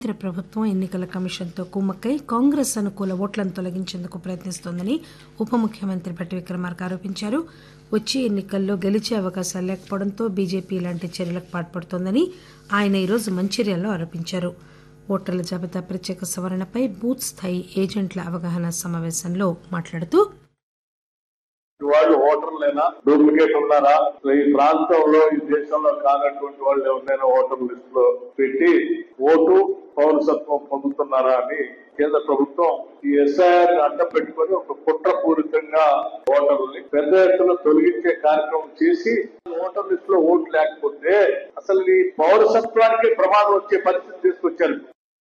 కేంద్ర ప్రభుత్వం ఎన్నికల కమిషన్తో కుమ్మక్కై కాంగ్రెస్ అనుకూల ఓట్లను తొలగించేందుకు ప్రయత్నిస్తోందని ఉప ముఖ్యమంత్రి భట్టి విక్రమార్క ఆరోపించారు. వచ్చే ఎన్నికల్లో గెలిచే అవకాశాలు లేకపోవడంతో బీజేపీ ఇలాంటి చర్యలకు పాల్పడుతోందని ఆయన ఈరోజు మంచిర్యాలలో ఆరోపించారు. ఓటర్ల జాబితా ప్రత్యేక సవరణపై బూత్ స్థాయి ఏజెంట్ల అవగాహన సమావేశంలో మాట్లాడుతూ వాళ్ళు ఓటర్లైనా డూప్లికేట్ ఉన్నారా, ఈ ప్రాంతంలో ఈ దేశంలో కానటువంటి వాళ్ళు ఎవరినైనా ఓటర్ లిస్ట్ లో పెట్టి ఓటు పౌరసత్వం పొందుతున్నారా అని కేంద్ర ప్రభుత్వం ఈ ఎస్ఐఆర్ అడ్డం పెట్టుకుని ఒక కుట్రపూరితంగా ఓటర్లని పెద్ద ఎత్తున తొలగించే కార్యక్రమం చేసి ఓటర్ లిస్ట్ లో ఓటు లేకపోతే అసలు ఈ పౌరసత్వానికి ప్రమాదం వచ్చే పరిస్థితి తీసుకొచ్చారు.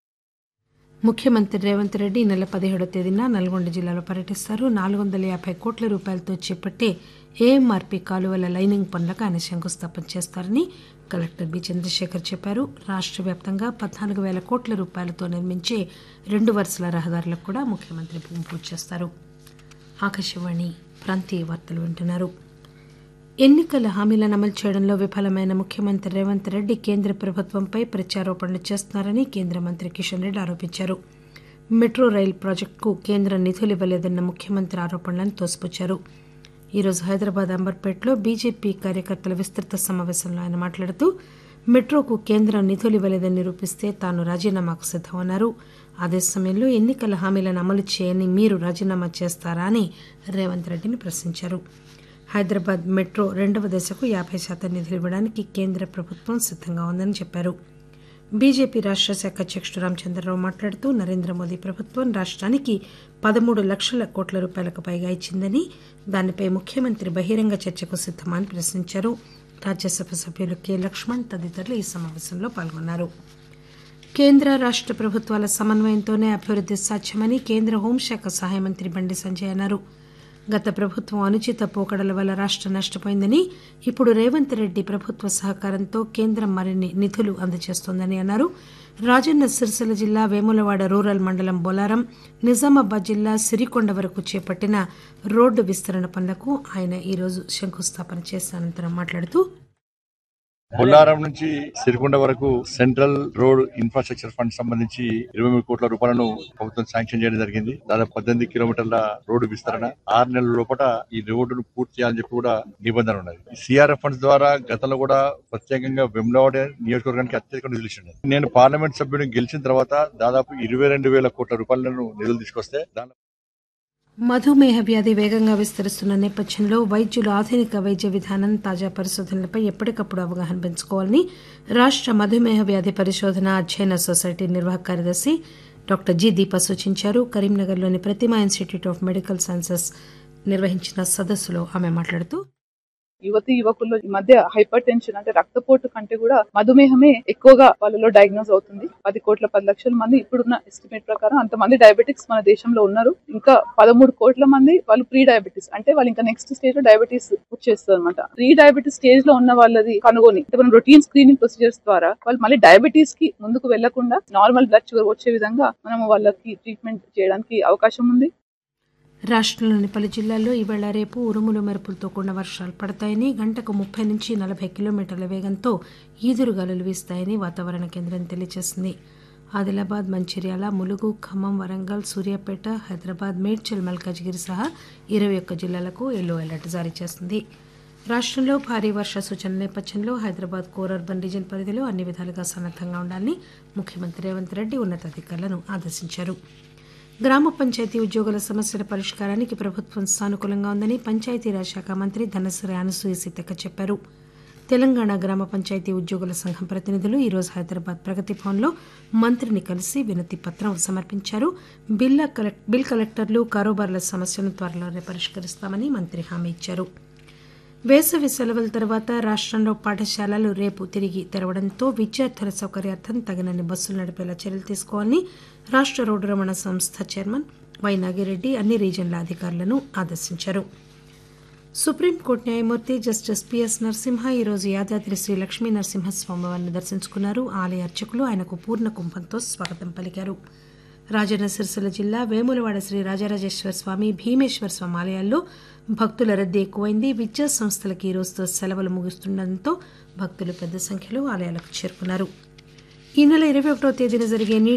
ముఖ్యమంత్రి రేవంత్ రెడ్డి ఈ నెల 17వ తేదీన నల్గొండ జిల్లాలో పర్యటిస్తారు. 450 కోట్ల రూపాయలతో చేపట్టే ఏఎంఆర్పీ కాలువల లైనింగ్ పనులకు ఆయన శంకుస్థాపన చేస్తారని కలెక్టర్ బి చంద్రశేఖర్ చెప్పారు. రాష్ట్ర వ్యాప్తంగా 14,000 కోట్ల రూపాయలతో నిర్మించే 2 వరుసల రహదారులకు కూడా ముఖ్యమంత్రి భూమి పూజ చేస్తారు. ఆకాశవాణి ప్రాంతీయ వార్తలు వింటున్నారు. ఎన్నికల హామీలను అమలు చేయడంలో విఫలమైన ముఖ్యమంత్రి రేవంత్ రెడ్డి కేంద్ర ప్రభుత్వంపై ప్రత్యారోపణలు చేస్తున్నారని కేంద్ర మంత్రి కిషన్ రెడ్డి ఆరోపించారు. మెట్రో రైలు ప్రాజెక్టుకు కేంద్రం నిధులు ఇవ్వలేదన్న ముఖ్యమంత్రి ఆరోపణలను తోసిపుచ్చారు. ఈరోజు హైదరాబాద్ అంబర్పేటలో బీజేపీ కార్యకర్తల విస్తృత సమావేశంలో ఆయన మాట్లాడుతూ మెట్రోకు కేంద్రం నిధులు ఇవ్వలేదని నిరూపిస్తే తాను రాజీనామాకు సిద్దమన్నారు. అదే సమయంలో ఎన్నికల హామీలను అమలు చేయని మీరు రాజీనామా చేస్తారా అని రేవంత్ రెడ్డిని ప్రశ్నించారు. హైదరాబాద్ మెట్రో 2వ దశకు 50% నిధులు ఇవ్వడానికి కేంద్ర ప్రభుత్వం సిద్దంగా ఉందని చెప్పారు. బీజేపీ రాష్ట్ర శాఖ అధ్యక్షుడు రామచంద్రరావు మాట్లాడుతూ నరేంద్ర మోదీ ప్రభుత్వం రాష్ట్రానికి 13 లక్షల కోట్ల రూపాయలకు పైగా ఇచ్చిందని, దానిపై ముఖ్యమంత్రి బహిరంగ చర్చకు సిద్దమా అని ప్రశ్నించారు. రాజ్యసభ సభ్యులు కె లక్ష్మణ్ తదితరులు ఈ సమావేశంలో పాల్గొన్నారు. కేంద్ర రాష్ట్ర ప్రభుత్వాల సమన్వయంతోనే అభివృద్ది సాధ్యమని కేంద్ర హోంశాఖ సహాయ మంత్రి బండి సంజయ్ అన్నారు. గత ప్రభుత్వం అనుచిత పోకడల వల్ల రాష్ట్రం నష్టపోయిందని, ఇప్పుడు రేవంత్ రెడ్డి ప్రభుత్వ సహకారంతో కేంద్రం మరిన్ని నిధులు అందజేస్తోందని అన్నారు. రాజన్న సిరిసిల్ల జిల్లా వేములవాడ రూరల్ మండలం బొలారం, నిజామాబాద్ జిల్లా సిరికొండ వరకు చేపట్టిన రోడ్డు విస్తరణ పనులకు ఆయన ఈరోజు శంకుస్థాపన చేసిన అనంతరం మాట్లాడుతూ బొల్లారం నుంచి సిరికొండ వరకు సెంట్రల్ రోడ్ ఇన్ఫ్రాస్ట్రక్చర్ ఫండ్ సంబంధించి 23 కోట్ల రూపాయలను ప్రభుత్వం శాంక్షన్ చేయడం జరిగింది. దాదాపు 18 కిలోమీటర్ల రోడ్డు విస్తరణ 6 నెలల లోపల ఈ రోడ్డును పూర్తి చేయాలని చెప్పి కూడా నిబంధన ఉన్నది. సిఆర్ఎఫ్ ఫండ్స్ ద్వారా గతంలో కూడా ప్రత్యేకంగా వెమ్లవాడ నియోజకవర్గానికి అత్యధిక నిధులు ఇచ్చింది. నేను పార్లమెంట్ సభ్యుడిని గెలిచిన తర్వాత దాదాపు 22,000 కోట్ల రూపాయలను నిధులు తీసుకొస్తే మధుమేహ వ్యాధి వేగంగా విస్తరిస్తున్న నేపథ్యంలో వైద్యులు ఆధునిక వైద్య విధానం, తాజా పరిశోధనలపై ఎప్పటికప్పుడు అవగాహన పెంచుకోవాలని రాష్ట్ర మధుమేహ వ్యాధి పరిశోధన అధ్యయన సొసైటీ నిర్వాహక కార్యదర్శి డాక్టర్ జి దీప సూచించారు. కరీంనగర్లోని ప్రతిమా ఇన్స్టిట్యూట్ ఆఫ్ మెడికల్ సైన్సెస్ నిర్వహించిన సదస్సులో ఆమె మాట్లాడుతూ యువతి యువకుల్లో ఈ మధ్య హైపర్ టెన్షన్ అంటే రక్తపోటు కంటే కూడా మధుమేహమే ఎక్కువగా వాళ్ళలో డయాగ్నోస్ అవుతుంది. 10 లక్షల మంది ఇప్పుడున్న ఎస్టిమేట్ ప్రకారం అంతమంది డయాబెటిక్స్ మన దేశంలో ఉన్నారు. ఇంకా 13 కోట్ల మంది వాళ్ళు ప్రీ డయాబెటిస్ అంటే వాళ్ళు ఇంకా నెక్స్ట్ స్టేజ్ లో డయాబెటీస్ వచ్చేస్తుంది అనమాట. ప్రీ డయాబెటిస్ స్టేజ్ లో ఉన్న వాళ్ళది కనుగొని మనం రొటీన్ స్క్రీనింగ్ ప్రొసీజర్స్ ద్వారా వాళ్ళు మళ్ళీ డయాబెటీస్ కి ముందుకు వెళ్లకుండా నార్మల్ బ్లడ్ షుగర్ వచ్చే విధంగా మనం వాళ్ళకి ట్రీట్మెంట్ చేయడానికి అవకాశం ఉంది. రాష్ట్రంలోని పలు జిల్లాల్లో ఈవేళ రేపు ఉరుములు మెరుపులతో కూడిన వర్షాలు పడతాయని, గంటకు 30 నుంచి 40 కిలోమీటర్ల వేగంతో ఈదురుగాలులు వీస్తాయని వాతావరణ కేంద్రం తెలియజేసింది. ఆదిలాబాద్, మంచిర్యాల, ములుగు, ఖమ్మం, వరంగల్, సూర్యాపేట, హైదరాబాద్, మేడ్చల్, మల్కాజ్గిరి సహా 21 జిల్లాలకు ఎల్లో అలర్ట్ జారీ చేసింది. రాష్ట్రంలో భారీ వర్ష సూచన నేపథ్యంలో హైదరాబాద్ కోర్ అర్బన్ రీజన్ పరిధిలో అన్ని విధాలుగా సన్నద్దంగా ఉండాలని ముఖ్యమంత్రి రేవంత్ రెడ్డి ఉన్నతాధికారులను ఆదేశించారు. గ్రామ పంచాయతీ ఉద్యోగుల సమస్యల పరిష్కారానికి ప్రభుత్వం సానుకూలంగా ఉందని పంచాయతీరాజ్ శాఖ మంత్రి ధనశ్రీ అనసూయ సీతక్క చెప్పారు. తెలంగాణ గ్రామ పంచాయతీ ఉద్యోగుల సంఘం ప్రతినిధులు ఈరోజు హైదరాబాద్ ప్రగతి భవన్లో మంత్రిని కలిసి వినతి పత్రం సమర్పించారు. బిల్ కలెక్టర్లు, కారోబార్ల సమస్యలను త్వరలోనే పరిష్కరిస్తామని మంత్రి హామీ ఇచ్చారు. వేసవి సెలవుల తర్వాత రాష్ట్రంలో పాఠశాలలు రేపు తిరిగి తెరవడంతో విద్యార్థుల సౌకర్యార్థం తగినన్ని బస్సులు నడిపేలా చర్యలు తీసుకోవాలని రాష్ట్ర రోడ్డు రవాణా సంస్థ చైర్మన్ వై నాగిరెడ్డి అన్ని రీజన్ల అధికారులను ఆదేశించారు. సుప్రీంకోర్టు న్యాయమూర్తి జస్టిస్ పిఎస్ నరసింహ ఈరోజు యాదాద్రి శ్రీ లక్ష్మీ నరసింహస్వామివారిని దర్శించుకున్నారు. ఆలయ అర్చకులు ఆయనకు పూర్ణ కుంభంతో స్వాగతం పలికారు. రాజన్న సిరిసిల్ల జిల్లా వేములవాడ శ్రీ రాజరాజేశ్వర స్వామి, భీమేశ్వర స్వామి ఆలయాల్లో భక్తుల రద్దీ ఎక్కువైంది. విద్యా సంస్థలకు ఈ రోజుతో సెలవులు ముగుస్తుండటంతో భక్తులు పెద్ద సంఖ్యలో ఆలయాలకు చేరుకున్నారు. ఈ నెల 21వ తేదీన జరిగే